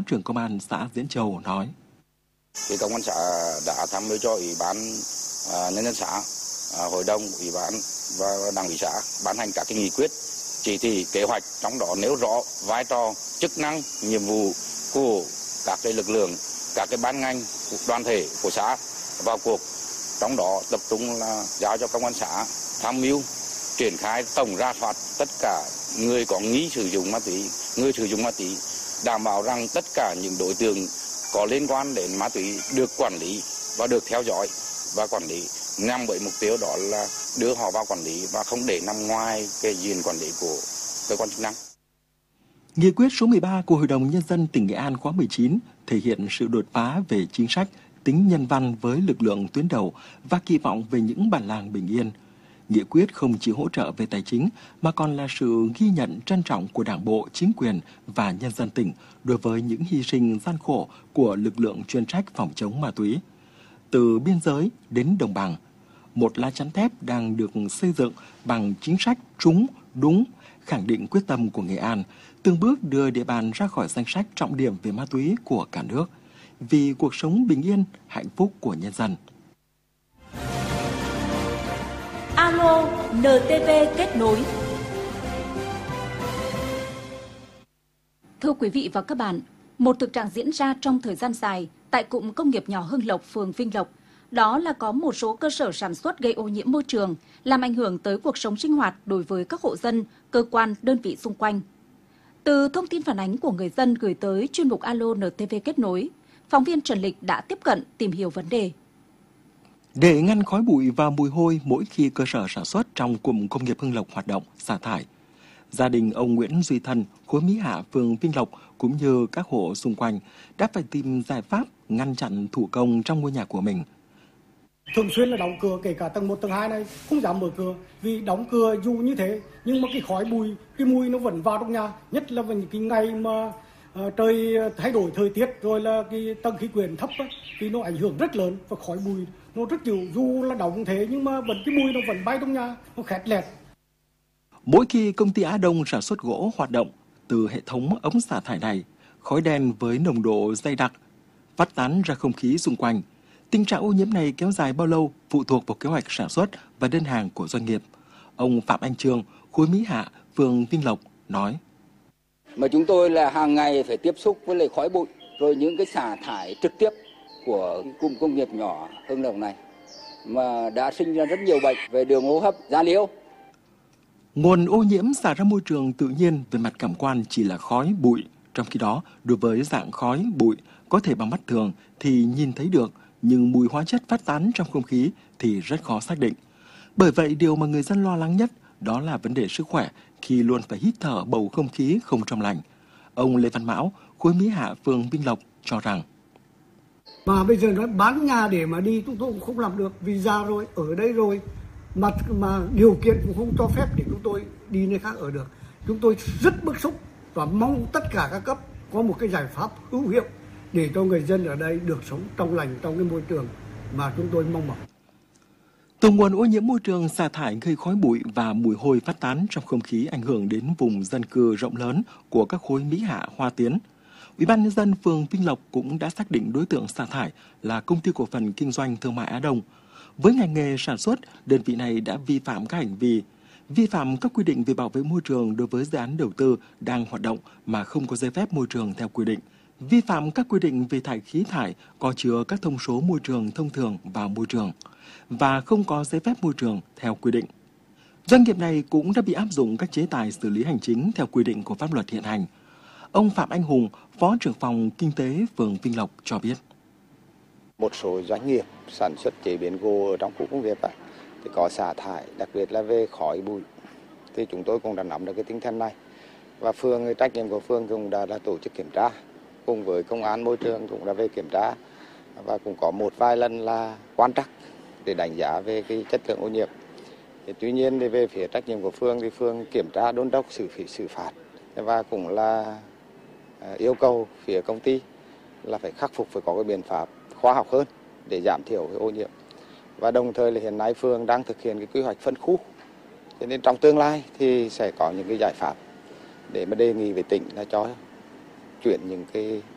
trưởng công an xã Diễn Châu nói. Thì công an xã đã tham mưu cho Ủy ban nhân dân xã, hội đồng, Ủy ban và Đảng ủy xã ban hành các nghị quyết, chỉ thị, kế hoạch, trong đó nêu rõ vai trò, chức năng, nhiệm vụ của các lực lượng, các ban ngành, đoàn thể của xã vào cuộc. Trong đó tập trung là giao cho công an xã tham mưu triển khai tổng rà soát tất cả người có nghi sử dụng ma túy, người sử dụng ma túy, đảm bảo rằng tất cả những đối tượng có liên quan đến ma túy được quản lý và được theo dõi và quản lý, nhằm với mục tiêu đó là đưa họ vào quản lý và không để nằm ngoài cái diện quản lý của cơ quan chức năng. Nghị quyết số 13 của Hội đồng Nhân dân tỉnh Nghệ An khóa 19 thể hiện sự đột phá về chính sách, tính nhân văn với lực lượng tuyến đầu và kỳ vọng về những bản làng bình yên. Nghị quyết không chỉ hỗ trợ về tài chính mà còn là sự ghi nhận trân trọng của Đảng bộ, chính quyền và nhân dân tỉnh đối với những hy sinh gian khổ của lực lượng chuyên trách phòng chống ma túy. Từ biên giới đến đồng bằng, một lá chắn thép đang được xây dựng bằng chính sách trúng, đúng, khẳng định quyết tâm của Nghệ An, từng bước đưa địa bàn ra khỏi danh sách trọng điểm về ma túy của cả nước, vì cuộc sống bình yên, hạnh phúc của nhân dân. Alo NTV kết nối. Thưa quý vị và các bạn, một thực trạng diễn ra trong thời gian dài tại cụm công nghiệp nhỏ Hưng Lộc, phường Vinh Lộc, đó là có một số cơ sở sản xuất gây ô nhiễm môi trường, làm ảnh hưởng tới cuộc sống sinh hoạt đối với các hộ dân, cơ quan, đơn vị xung quanh. Từ thông tin phản ánh của người dân gửi tới chuyên mục Alo NTV kết nối, phóng viên Trần Lịch đã tiếp cận tìm hiểu vấn đề. Để ngăn khói bụi và mùi hôi mỗi khi cơ sở sản xuất trong cụm công nghiệp Hưng Lộc hoạt động, xả thải, gia đình ông Nguyễn Duy Thân, khối Mỹ Hạ, phường Vinh Lộc cũng như các hộ xung quanh đã phải tìm giải pháp ngăn chặn thủ công trong ngôi nhà của mình. Thường xuyên là đóng cửa, kể cả tầng 1, tầng 2 này không dám mở cửa, vì đóng cửa dù như thế nhưng mà cái khói bụi, cái mùi nó vẫn vào trong nhà, nhất là vào những cái ngày mà trời thay đổi thời tiết, rồi là cái tầng khí quyển thấp á, thì nó ảnh hưởng rất lớn và khói bụi nó rất nhiều, dù là đóng thế nhưng mà vẫn cái mùi nó vẫn bay trong nhà, nó khét lẹt. Mỗi khi công ty Á Đông sản xuất gỗ hoạt động, từ hệ thống ống xả thải này, khói đen với nồng độ dày đặc phát tán ra không khí xung quanh. Tình trạng ô nhiễm này kéo dài bao lâu phụ thuộc vào kế hoạch sản xuất và đơn hàng của doanh nghiệp. Ông Phạm Anh Trương, khối Mỹ Hạ, phường Vinh Lộc nói: Mà chúng tôi là hàng ngày phải tiếp xúc với lại khói bụi, rồi những cái xả thải trực tiếp của cụm công nghiệp nhỏ Hưng Lộc này mà đã sinh ra rất nhiều bệnh về đường hô hấp, da liễu. Nguồn ô nhiễm xả ra môi trường tự nhiên về mặt cảm quan chỉ là khói, bụi. Trong khi đó, đối với dạng khói, bụi có thể bằng mắt thường thì nhìn thấy được, nhưng mùi hóa chất phát tán trong không khí thì rất khó xác định. Bởi vậy, điều mà người dân lo lắng nhất đó là vấn đề sức khỏe khi luôn phải hít thở bầu không khí không trong lành. Ông Lê Văn Mão, khối Mỹ Hạ, phường Vinh Lộc cho rằng: Mà bây giờ nói bán nhà để mà đi chúng tôi cũng không làm được, vì già rồi, ở đây rồi, mà điều kiện cũng không cho phép để chúng tôi đi nơi khác ở được. Chúng tôi rất bức xúc và mong tất cả các cấp có một cái giải pháp hữu hiệu để cho người dân ở đây được sống trong lành trong cái môi trường mà chúng tôi mong mỏi. Từ nguồn ô nhiễm môi trường xả thải gây khói bụi và mùi hôi phát tán trong không khí ảnh hưởng đến vùng dân cư rộng lớn của các khối Mỹ Hạ, Hoa Tiến. Ủy ban nhân dân phường Vinh Lộc cũng đã xác định đối tượng xả thải là Công ty Cổ phần Kinh doanh Thương mại Á Đông. Với ngành nghề sản xuất, đơn vị này đã vi phạm các hành vi vi phạm các quy định về bảo vệ môi trường đối với dự án đầu tư đang hoạt động mà không có giấy phép môi trường theo quy định, vi phạm các quy định về thải khí thải có chứa các thông số môi trường thông thường vào môi trường và không có giấy phép môi trường theo quy định. Doanh nghiệp này cũng đã bị áp dụng các chế tài xử lý hành chính theo quy định của pháp luật hiện hành. Ông Phạm Anh Hùng, Phó trưởng phòng Kinh tế phường Vinh Lộc cho biết: Một số doanh nghiệp sản xuất chế biến gỗ ở trong khu công nghiệp thì có xả thải, đặc biệt là về khói bụi. Thì chúng tôi cũng đã nắm được cái tinh thần này. Và phường, trách nhiệm của phường cũng đã tổ chức kiểm tra, cùng với công an môi trường cũng đã về kiểm tra và cũng có một vài lần là quan trắc để đánh giá về cái chất lượng ô nhiễm. Thì tuy nhiên thì về phía trách nhiệm của phường thì phường kiểm tra đôn đốc xử phạt và cũng là yêu cầu phía công ty là phải khắc phục, phải có cái biện pháp khoa học hơn để giảm thiểu cái ô nhiễm. Và đồng thời là hiện nay phường đang thực hiện cái quy hoạch phân khu. Cho nên trong tương lai thì sẽ có những cái giải pháp để mà đề nghị với tỉnh là cho chuyển những cái